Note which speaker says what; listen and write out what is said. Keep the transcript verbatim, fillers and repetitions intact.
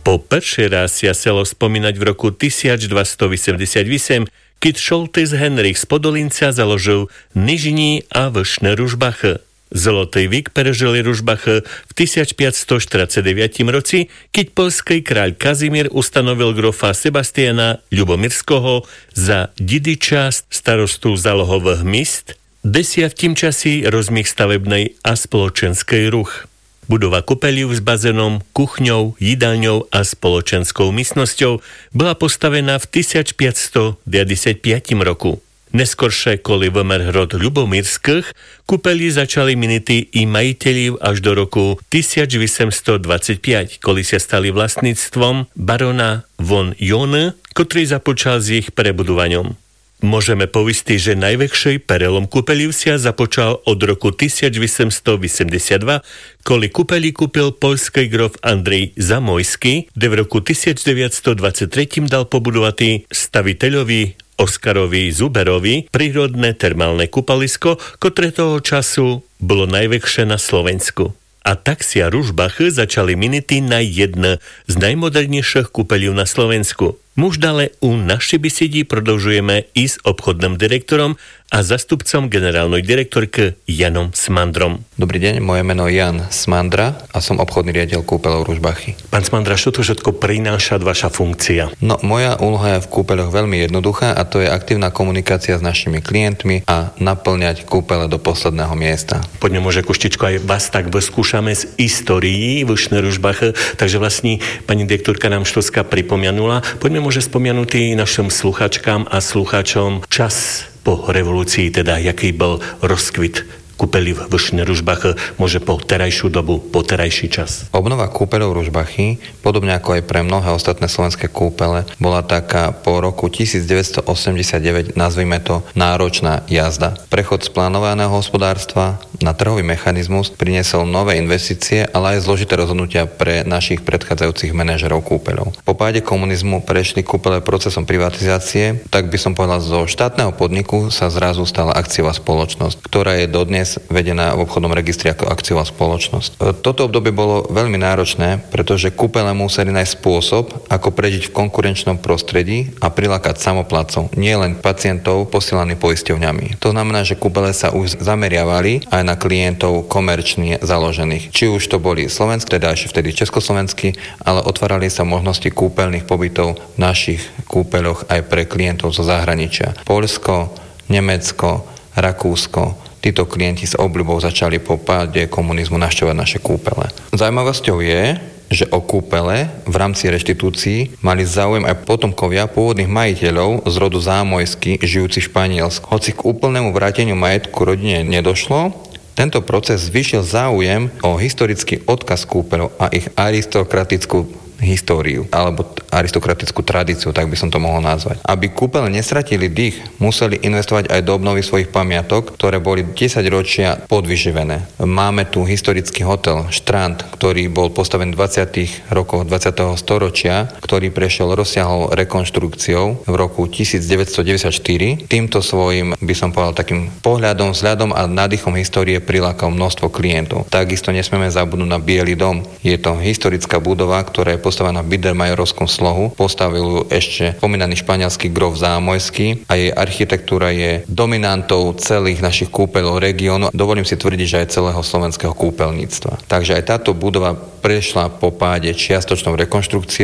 Speaker 1: Po prvý raz sa selo spomínať v roku tisícdvestoosemdesiatosem, keď Šoltes Henrich z Podolinca založil Nižní a Vršné Ružbachy. Zlotý vík prežili Ružbachy v tisícpäťstoštyridsaťdeväť roci, keď poľský kráľ Kazimír ustanovil grofa Sebastiana Ľubomirského za dediča starostu zálohových míst, desia v tým časi rozmých stavebnej a spoločenskej ruch. Budova kúpeľov s bazénom, kuchňou, jídalňou a spoločenskou místnosťou bola postavená v tisícpäťstodeväťdesiatpäť roku. Neskoršie kvôli vymer hrod Ľubomírskych kúpeľi začali minity i majiteľi až do roku tisícosemstodvadsaťpäť, koli sa stali vlastníctvom barona von Jone, ktorý započal s ich prebudovaním. Môžeme povistiť, že najväčší prelom kúpeľov sa započal od roku tisícosemstoosemdesiatdva, koli kúpeľi kúpil poľský grof Andrej Zamojský, kde v roku tisícdeväťstodvadsaťtri dal pobudovať staviteľovi Oskarovi Zuberovi prírodné termálne kúpalisko, ktoré toho času bolo najväčšie na Slovensku. A tak sa Ružbachy začali minity na jedno z najmodernejších kúpeľov na Slovensku. Muž dále u našej besedi prodlžujeme i s obchodným direktorom a zastupcom generálnej direktorky Janom Smandrom.
Speaker 2: Dobrý deň, moje meno je Jan Smandra a som obchodný riaditeľ kúpeľov Ružbachy.
Speaker 1: Pán Smandra, čo to všetko prináša vaša funkcia?
Speaker 2: No, moja úloha je v kúpeľoch veľmi jednoduchá a to je aktívna komunikácia s našimi klientmi a naplňať kúpele do posledného miesta.
Speaker 1: Poďme môže Kuštičko aj vás tak vyskúšame z histórií Vršné Ružbachy, takže vlastne pani direktorka nám štoska pripomenula. Poďme môže spomenutý našim sluchačkám a slucháčom čas po revolúcii, teda jaký bol rozkvit kúpeľí v Vršné Ružbachy, môže po terajšiu dobu, po terajší čas.
Speaker 2: Obnova kúpeľov Ružbachy, podobne ako aj pre mnohé ostatné slovenské kúpele, bola taká po roku tisícdeväťstoosemdesiatdeväť, nazvime to, náročná jazda. Prechod z plánovaného hospodárstva na trhový mechanizmus priniesol nové investície, ale aj zložité rozhodnutia pre našich predchádzajúcich manažerov kúpeľov. Po páde komunizmu prešli kúpele procesom privatizácie, tak by som povedal, zo štátneho podniku sa zrazu stala akciová spoločnosť, ktorá je dodnes vedená v obchodnom registri ako akciová spoločnosť. Toto obdobie bolo veľmi náročné, pretože kúpele museli nájsť spôsob, ako prežiť v konkurenčnom prostredí a prilákať samoplacov, nie len pacientov posielaných poisťovňami. To znamená, že kúpele sa už zameriavali aj na klientov komerčne založených. Či už to boli slovenské, teda ešte vtedy československí, ale otvárali sa možnosti kúpeľných pobytov v našich kúpeľoch aj pre klientov zo zahraničia. Poľsko, Nemecko, Rakúsko. Títo klienti s obľubou začali po páde komunizmu navštevovať naše kúpele. Zaujímavosťou je, že o kúpele v rámci reštitúcií mali záujem aj potomkovia pôvodných majiteľov z rodu Zámojský, žijúci v Španielsku. Hoci k úplnému vráteniu majetku rodine nedošlo, tento proces zvýšil záujem o historický odkaz kúpeľov a ich aristokratickú históriu, alebo aristokratickú tradíciu, tak by som to mohol nazvať. Aby kúpele nestratili dých, museli investovať aj do obnovy svojich pamiatok, ktoré boli desaťročia podvyživené. Máme tu historický hotel Štrand, ktorý bol postavený v dvadsiatych rokoch dvadsiateho storočia, ktorý prešiel rozsiahlou rekonštrukciou v roku tisícdeväťstodeväťdesiatštyri. Týmto svojim, by som povedal, takým pohľadom, vzhľadom a nádychom histórie prilákal množstvo klientov. Takisto nesmieme zabudnúť na Bielý dom. Je to historická budova, ktorá je postavená v Biedermajerovskom slohu. Postavil ju ešte spomínaný španielský grof Zámojský a jej architektúra je dominantou celých našich kúpeľov regiónu. Dovolím si tvrdiť, že aj celého slovenského kúpeľníctva. Takže aj táto budova prešla po páde čiastočnou rekonštrukciou